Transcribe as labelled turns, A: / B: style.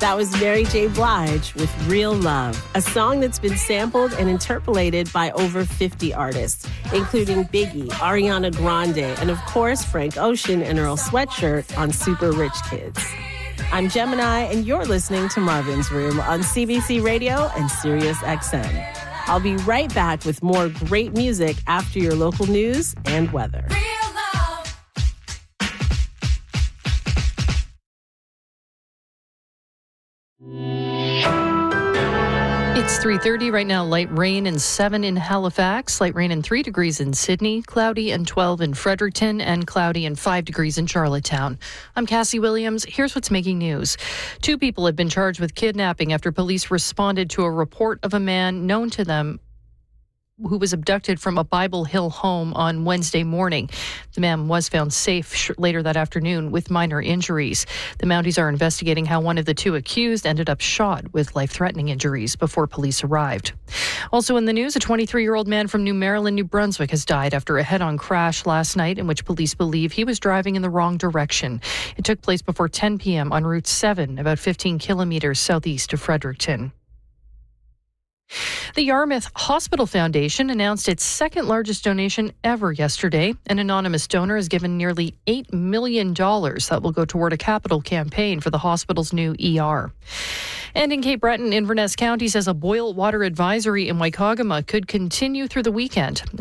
A: That was Mary J. Blige with Real Love, a song that's been sampled and interpolated by over 50 artists, including Biggie, Ariana Grande, and of course, Frank Ocean and Earl Sweatshirt on Super Rich Kids. I'm Gemini, and you're listening to Marvin's Room on CBC Radio and Sirius XM. I'll be right back with more great music after your local news and weather.
B: It's 3:30 right now. Light rain and 7 in Halifax, light rain and 3 degrees in Sydney, cloudy and 12 in Fredericton, and cloudy and 5 degrees in Charlottetown. I'm Cassie Williams. Here's what's making news. 2 people have been charged with kidnapping after police responded to a report of a man known to them who was abducted from a Bible Hill home on Wednesday morning. The man was found safe later that afternoon with minor injuries. The Mounties are investigating how one of the 2 accused ended up shot with life-threatening injuries before police arrived. Also in the news, a 23-year-old man from New Maryland, New Brunswick has died after a head-on crash last night in which police believe he was driving in the wrong direction. It took place before 10 p.m. on Route 7, about 15 kilometers southeast of Fredericton. The Yarmouth Hospital Foundation announced its second largest donation ever yesterday. An anonymous donor has given nearly $8 million that will go toward a capital campaign for the hospital's new ER. And in Cape Breton, Inverness County says a boil water advisory in Waikagama could continue through the weekend